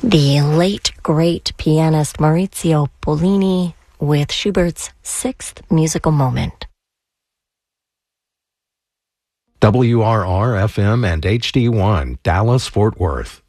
The late, great pianist Maurizio Pollini with Schubert's Sixth Musical Moment. WRR-FM and HD1, Dallas, Fort Worth.